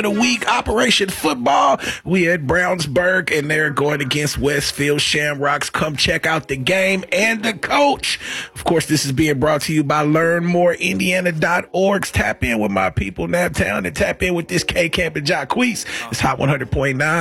the week, Operation Football. We at Brownsburg, and they're going against Westfield Shamrocks. Come check out the game and the coach. Of course, this is being brought to you by LearnMoreIndiana.org. Tap in with my people, Naptown, and tap in with this K-Camp and Jacquees. It's Hot 100.9.